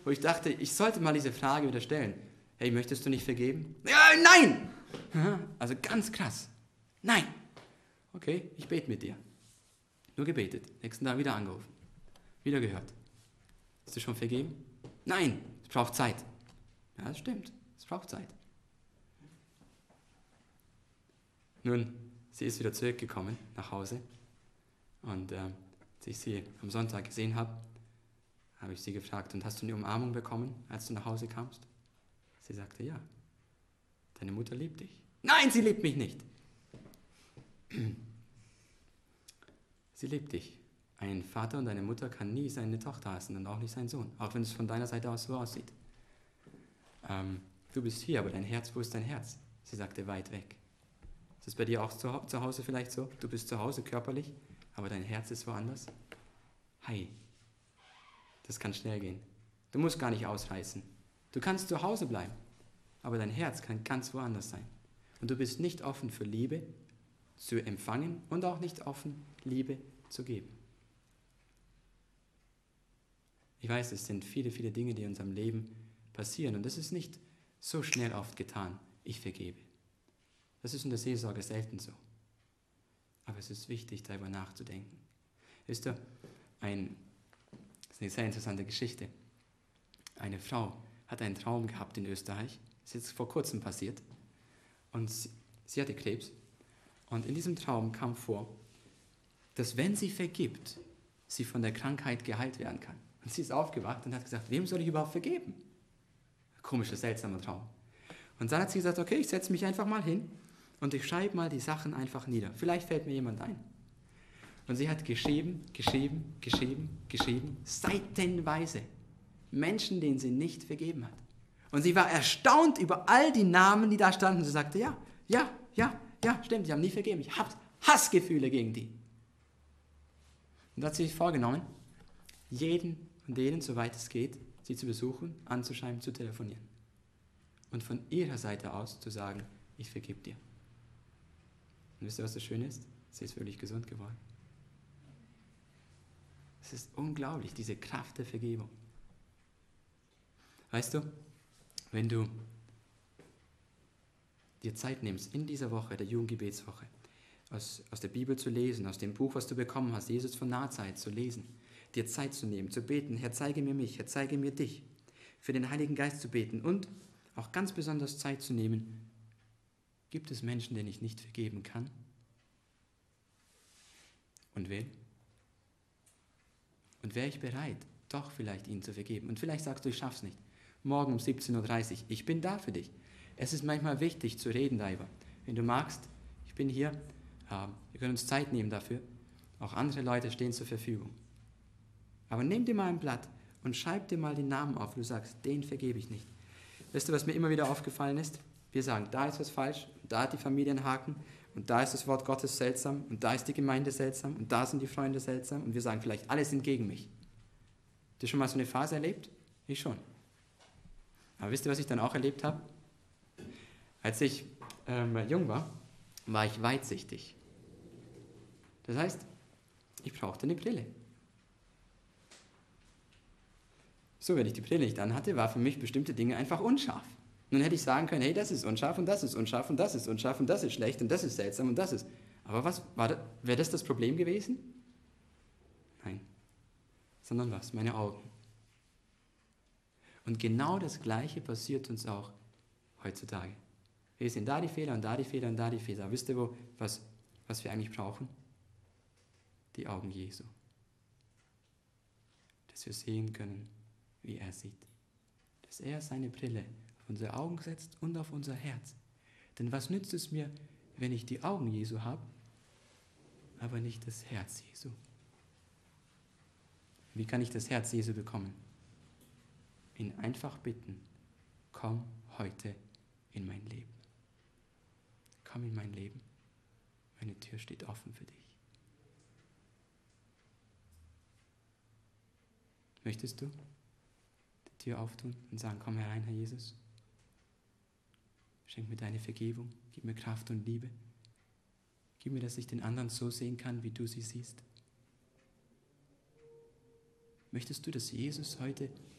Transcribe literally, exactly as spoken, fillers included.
wo ich dachte, ich sollte mal diese Frage wieder stellen. Hey, möchtest du nicht vergeben? Ja, nein! Also ganz krass. Nein. Okay, ich bete mit dir. Nur gebetet. Nächsten Tag wieder angerufen. Wieder gehört. Hast du schon vergeben? Nein, es braucht Zeit. Ja, das stimmt. Es braucht Zeit. Nun, sie ist wieder zurückgekommen nach Hause. Und äh, als ich sie am Sonntag gesehen habe, habe ich sie gefragt, und hast du eine Umarmung bekommen, als du nach Hause kamst? Sie sagte, ja. Deine Mutter liebt dich. Nein, sie liebt mich nicht. Sie liebt dich. Ein Vater und eine Mutter kann nie seine Tochter hassen und auch nicht seinen Sohn, auch wenn es von deiner Seite aus so aussieht. Ähm, du bist hier, aber dein Herz, wo ist dein Herz? Sie sagte, weit weg. Ist das bei dir auch zu, zu Hause vielleicht so? Du bist zu Hause körperlich, aber dein Herz ist woanders? Hi. Das kann schnell gehen. Du musst gar nicht ausreißen. Du kannst zu Hause bleiben, aber dein Herz kann ganz woanders sein. Und du bist nicht offen für Liebe zu empfangen und auch nicht offen, Liebe zu geben. Ich weiß, es sind viele, viele Dinge, die in unserem Leben passieren, und das ist nicht so schnell oft getan. Ich vergebe. Das ist in der Seelsorge selten so. Aber es ist wichtig, darüber nachzudenken. Wisst ihr, ein, das ist eine sehr interessante Geschichte. Eine Frau hat einen Traum gehabt in Österreich. Das ist jetzt vor kurzem passiert. Und sie, sie hatte Krebs. Und in diesem Traum kam vor, dass wenn sie vergibt, sie von der Krankheit geheilt werden kann. Und sie ist aufgewacht und hat gesagt, wem soll ich überhaupt vergeben? Komischer, seltsamer Traum. Und dann hat sie gesagt, okay, ich setze mich einfach mal hin und ich schreibe mal die Sachen einfach nieder. Vielleicht fällt mir jemand ein. Und sie hat geschrieben, geschrieben, geschrieben, geschrieben, seitenweise. Menschen, denen sie nicht vergeben hat. Und sie war erstaunt über all die Namen, die da standen. Sie sagte, ja, ja, ja, ja, stimmt, die haben nie vergeben. Ich habe Hassgefühle gegen die. Und da hat sie sich vorgenommen, jeden und denen, soweit es geht, sie zu besuchen, anzuschreiben, zu telefonieren. Und von ihrer Seite aus zu sagen, ich vergebe dir. Und wisst ihr, was das Schöne ist? Sie ist wirklich gesund geworden. Es ist unglaublich, diese Kraft der Vergebung. Weißt du, wenn du dir Zeit nimmst, in dieser Woche, der Jugendgebetswoche, aus, aus der Bibel zu lesen, aus dem Buch, was du bekommen hast, Jesus von Nazareth zu lesen, dir Zeit zu nehmen, zu beten, Herr, zeige mir mich, Herr, zeige mir dich, für den Heiligen Geist zu beten und auch ganz besonders Zeit zu nehmen, gibt es Menschen, denen ich nicht vergeben kann? Und wen? Und wäre ich bereit, doch vielleicht ihnen zu vergeben? Und vielleicht sagst du, ich schaff's nicht. Morgen um siebzehn Uhr dreißig, ich bin da für dich. Es ist manchmal wichtig zu reden darüber. Wenn du magst, ich bin hier, äh, wir können uns Zeit nehmen dafür. Auch andere Leute stehen zur Verfügung. Aber nimm dir mal ein Blatt und schreib dir mal die Namen auf, wo du sagst, den vergebe ich nicht. Weißt du, was mir immer wieder aufgefallen ist? Wir sagen, da ist was falsch, da hat die Familie einen Haken und da ist das Wort Gottes seltsam und da ist die Gemeinde seltsam und da sind die Freunde seltsam und wir sagen vielleicht, alle sind gegen mich. Habt ihr schon mal so eine Phase erlebt? Ich schon. Aber wisst ihr, was ich dann auch erlebt habe? Als ich ähm, jung war, war ich weitsichtig. Das heißt, ich brauchte eine Brille. So, wenn ich die Brille nicht anhatte, war für mich bestimmte Dinge einfach unscharf. Nun hätte ich sagen können, hey, das ist unscharf und das ist unscharf und das ist unscharf und das ist schlecht und das ist seltsam und das ist... Aber was, war das, wäre das das Problem gewesen? Nein. Sondern was? Meine Augen. Und genau das Gleiche passiert uns auch heutzutage. Wir sehen da die Fehler und da die Fehler und da die Fehler. Wisst ihr, wo, was, was wir eigentlich brauchen? Die Augen Jesu. Dass wir sehen können, wie er sieht. Dass er seine Brille auf unsere Augen setzt und auf unser Herz. Denn was nützt es mir, wenn ich die Augen Jesu habe, aber nicht das Herz Jesu? Wie kann ich das Herz Jesu bekommen? Ihn einfach bitten, komm heute in mein Leben. Komm in mein Leben. Meine Tür steht offen für dich. Möchtest du die Tür auftun und sagen, komm herein, Herr Jesus? Schenk mir deine Vergebung, gib mir Kraft und Liebe. Gib mir, dass ich den anderen so sehen kann, wie du sie siehst. Möchtest du, dass Jesus heute